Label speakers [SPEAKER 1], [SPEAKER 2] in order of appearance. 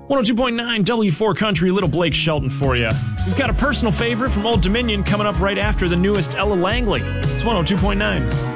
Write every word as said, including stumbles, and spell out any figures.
[SPEAKER 1] one oh two point nine W four Country, Little Blake Shelton for you. We've got a personal favorite from Old Dominion coming up right after the newest Ella Langley. It's one oh two point nine.